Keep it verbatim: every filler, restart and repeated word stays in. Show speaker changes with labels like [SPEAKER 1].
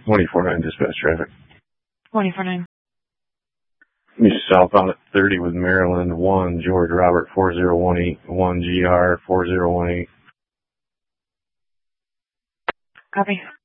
[SPEAKER 1] twenty-four nine dispatch traffic.
[SPEAKER 2] twenty-four nine.
[SPEAKER 1] You southbound at thirty with Maryland, one, George Robert, four zero one eight, one G R, four zero one eight.
[SPEAKER 2] Copy.